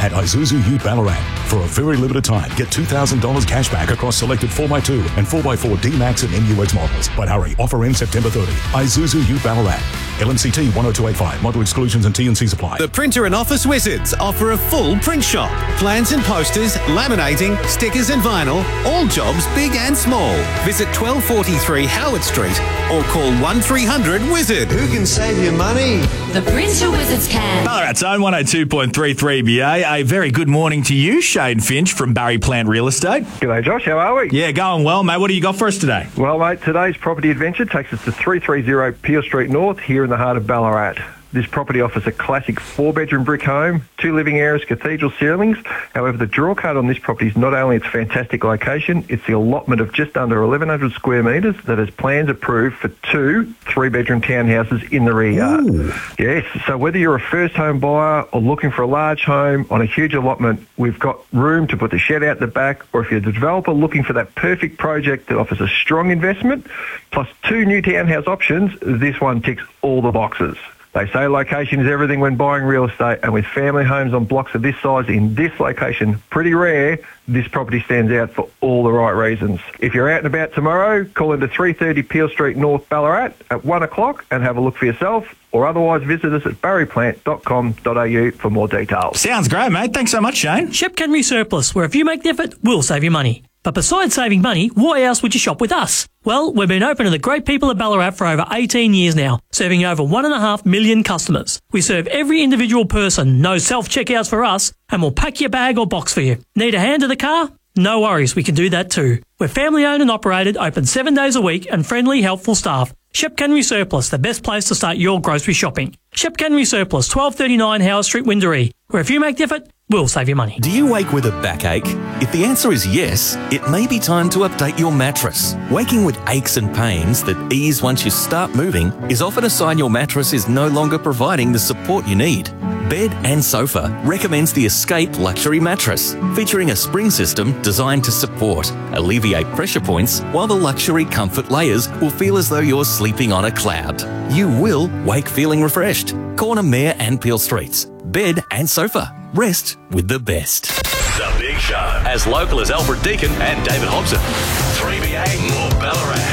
at Isuzu Ute Ballarat. For a very limited time, get $2,000 cash back across selected 4x2 and 4x4 D-Max and MUX models. But hurry, offer ends September 30. Isuzu Ute Ballarat. LMCT 10285. Model exclusions and T&C supply. The Printer and Office Wizards offer a full print shop. Plans and posters, laminating, stickers and vinyl, all jobs big and small. Visit 1243 Howard Street or call 1300-WIZARD. Who can save you money? The Printer Wizards can. Ballarat's own 102.33 BA. A very good morning to you, Shane Finch from Barry Plant Real Estate. G'day, Josh. How are we? Yeah, going well, mate. What do you got for us today? Well, mate, today's property adventure takes us to 330 Peel Street North here in the heart of Ballarat. This property offers a classic 4-bedroom brick home, 2 living areas, cathedral ceilings. However, the draw card on this property is not only its fantastic location, it's the allotment of just under 1,100 square metres that has plans approved for 2 3-bedroom townhouses in the rear yard. Yes, so whether you're a first home buyer or looking for a large home on a huge allotment, we've got room to put the shed out the back, or if you're a developer looking for that perfect project that offers a strong investment, plus 2 new townhouse options, this one ticks all the boxes. They say location is everything when buying real estate, and with family homes on blocks of this size in this location pretty rare, this property stands out for all the right reasons. If you're out and about tomorrow, call into 330 Peel Street North Ballarat at 1 o'clock and have a look for yourself, or otherwise visit us at barryplant.com.au for more details. Sounds great, mate. Thanks so much, Shane. Shep Canry Surplus, where if you make the effort, we'll save you money. But besides saving money, why else would you shop with us? Well, we've been open to the great people of Ballarat for over 18 years now, serving over 1.5 million customers. We serve every individual person, no self-checkouts for us, and we'll pack your bag or box for you. Need a hand to the car? No worries, we can do that too. We're family owned and operated, open 7 days a week, and friendly, helpful staff. Shep Canry Surplus, the best place to start your grocery shopping. Shep Canry Surplus, 1239 Howard Street, Windaree, where if you make the effort, we'll save you money. Do you wake with a backache? If the answer is yes, it may be time to update your mattress. Waking with aches and pains that ease once you start moving is often a sign your mattress is no longer providing the support you need. Bed and Sofa recommends the Escape Luxury Mattress, featuring a spring system designed to support, alleviate pressure points, while the luxury comfort layers will feel as though you're sleeping on a cloud. You will wake feeling refreshed. Corner Mayor and Peel Streets. Bed and Sofa. Rest with the best. The Big Show. As local as Alfred Deakin and David Hobson. 3BA, more Ballarat.